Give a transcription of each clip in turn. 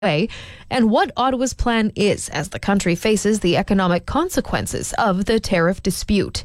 and what Ottawa's plan is as the country faces the economic consequences of the tariff dispute.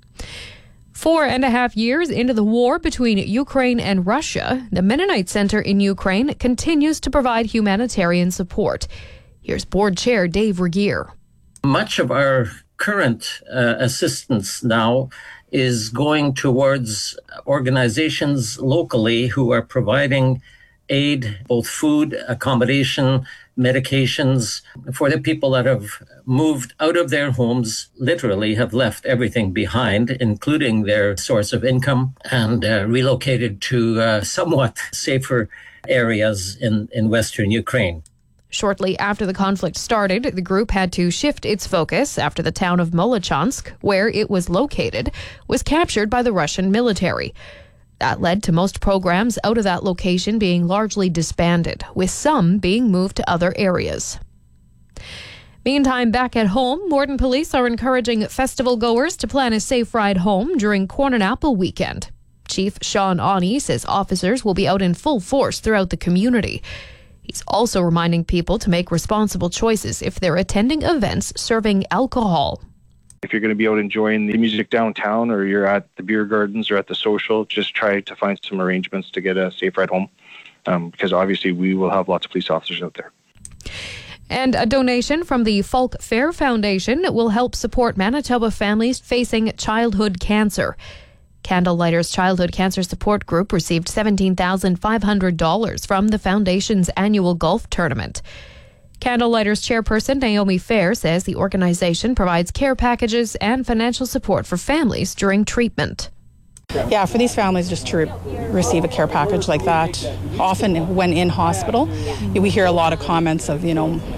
4.5 years into the war between Ukraine and Russia, the Mennonite Center in Ukraine continues to provide humanitarian support. Here's Board Chair Dave Regier. Much of our current assistance now is going towards organizations locally who are providing aid, both food, accommodation, medications for the people that have moved out of their homes, literally have left everything behind, including their source of income, and relocated to somewhat safer areas in Western Ukraine. Shortly after the conflict started, the group had to shift its focus after the town of Molochansk, where it was located, was captured by the Russian military. That led to most programs out of that location being largely disbanded, with some being moved to other areas. Meantime, back at home, Morden police are encouraging festival goers to plan a safe ride home during Corn and Apple weekend. Chief Sean Awney says officers will be out in full force throughout the community. He's also reminding people to make responsible choices if they're attending events serving alcohol. If you're going to be out enjoying the music downtown, or you're at the beer gardens or at the social, just try to find some arrangements to get a safe ride home, because obviously we will have lots of police officers out there. And a donation from the Falk Fair Foundation will help support Manitoba families facing childhood cancer. Candlelighters Childhood Cancer Support Group received $17,500 from the foundation's annual golf tournament. Candlelighters chairperson Naomi Fair says the organization provides care packages and financial support for families during treatment. Yeah, for these families just to receive a care package like that. Often when in hospital, we hear a lot of comments of,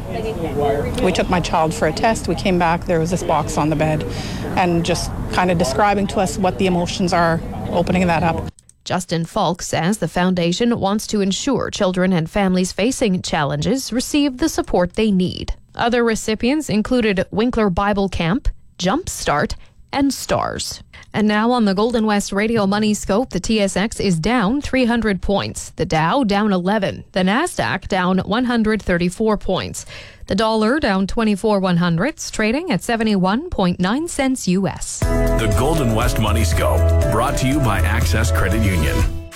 we took my child for a test, we came back, there was this box on the bed, and just kind of describing to us what the emotions are, opening that up. Justin Falk says the foundation wants to ensure children and families facing challenges receive the support they need. Other recipients included Winkler Bible Camp, Jumpstart, and STARS. And now on the Golden West Radio Money Scope, the TSX is down 300 points. The Dow down 11. The Nasdaq down 134 points. The dollar down 24 100ths, trading at 71.9 cents U.S. The Golden West Money Scope, brought to you by Access Credit Union.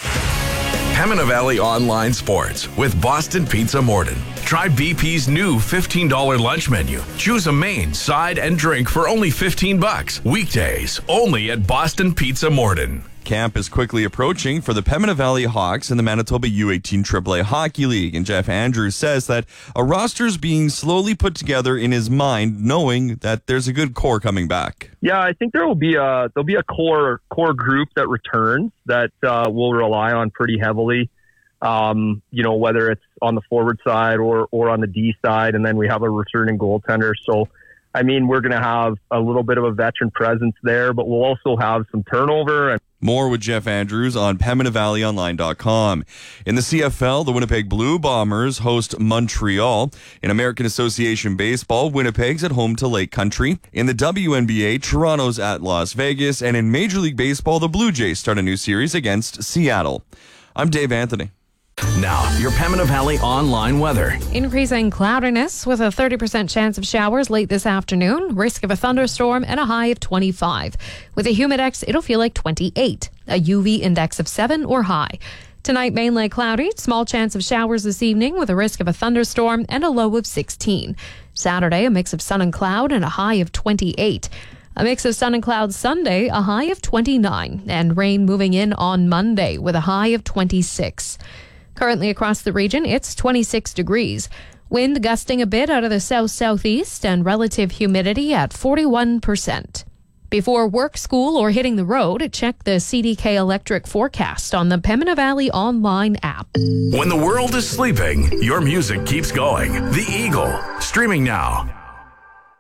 Pembina Valley Online Sports with Boston Pizza Morden. Try BP's new $15 lunch menu. Choose a main, side, and drink for only $15. Weekdays, only at Boston Pizza Morden. Camp is quickly approaching for the Pembina Valley Hawks in the Manitoba U18 AAA Hockey League, and Jeff Andrews says that a roster is being slowly put together in his mind, knowing that there's a good core coming back. Yeah, I think there'll be a core group that returns that we'll rely on pretty heavily. Whether it's on the forward side or on the D side, and then we have a returning goaltender. So, we're going to have a little bit of a veteran presence there, but we'll also have some turnover. More with Jeff Andrews on PembinaValleyOnline.com. In the CFL, the Winnipeg Blue Bombers host Montreal. In American Association Baseball, Winnipeg's at home to Lake Country. In the WNBA, Toronto's at Las Vegas. And in Major League Baseball, the Blue Jays start a new series against Seattle. I'm Dave Anthony. Now, your Pembina Valley online weather. Increasing cloudiness with a 30% chance of showers late this afternoon. Risk of a thunderstorm and a high of 25. With a humidex, it'll feel like 28. A UV index of 7 or high. Tonight, mainly cloudy. Small chance of showers this evening with a risk of a thunderstorm and a low of 16. Saturday, a mix of sun and cloud and a high of 28. A mix of sun and clouds Sunday, a high of 29. And rain moving in on Monday with a high of 26. Currently across the region, it's 26 degrees. Wind gusting a bit out of the south-southeast and relative humidity at 41%. Before work, school, or hitting the road, check the CDK Electric forecast on the Pembina Valley Online app. When the world is sleeping, your music keeps going. The Eagle, streaming now.